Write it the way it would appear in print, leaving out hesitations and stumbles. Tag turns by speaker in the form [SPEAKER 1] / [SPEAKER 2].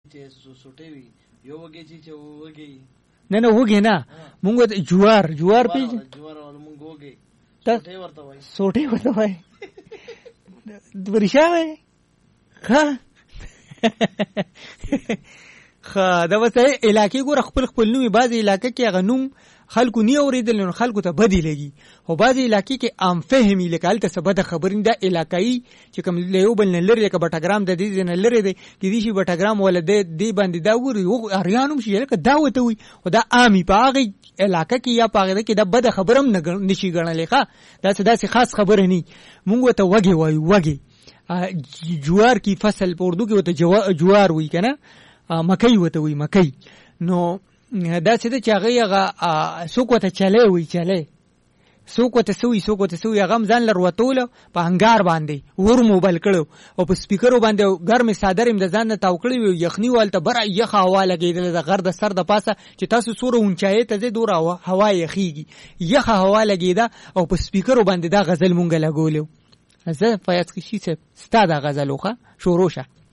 [SPEAKER 1] نه نه وږي نه مونږ جوار پیژ سوټي ورته وای ورشا وای دا وسه علاقې ګور خپل نومي بعضي علاقې کې غنوم خلکو نه اوریدل نو خلکو ته بدی لګي خو بعضي علاقې کې عام فهمي لکال ته سبد خبرین دا علاقایي چې کوم له یو بل نه لري که بټاګرام د دې نه لري دی کې دي شي بټاګرام ول د باندې دا ګوري او اریانوم شي لکه دا وته وي خدا عامي پاغي علاقې کې یا پاغه کې دا بد خبرم نشي ګڼلې ښا دا څه خاص خبره نه مونږ ته وږي جوار کی فصل په اردو کې وته جوار وی کنه مکئی وته وی مکئی نو دا څه چې هغه څوک وته چلے وی چلے څوک وته سوي هغه ځان لر وتول په انګار باندې ور موبایل کړو او په سپیکرو باندې ګرم صادر هم د ځان نه تاوکړی وي یخنی والته بر یخ هوا لګیدل د غر د سر د پاسه چې تاسو سوره اونچای ته دور هوا یخیږي یخ هوا لګیدا او په سپیکرو باندې دا غزل مونږ لګولیو زه فیاض کی شي ستاده غزلوخه شروع شه